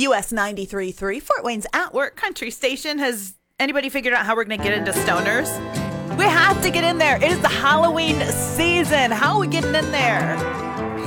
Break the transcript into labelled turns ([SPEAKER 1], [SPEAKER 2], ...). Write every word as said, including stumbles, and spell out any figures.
[SPEAKER 1] U S ninety-three point three, Fort Wayne's At Work Country Station. Has anybody figured out how we're going to get into Stoners? We have to get in there. It is the Halloween season. How are we getting in there?